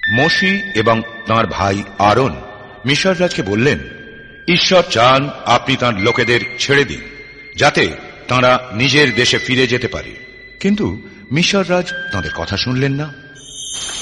মোশি এবং তাঁর ভাই আরন মিশর রাজকে বললেন, ঈশ্বর চান আপনি তাঁর লোকেদের ছেড়ে দিন, যাতে তাঁরা নিজের দেশে ফিরে যেতে পারে। কিন্তু মিশর রাজ তাঁদের কথা শুনলেন না।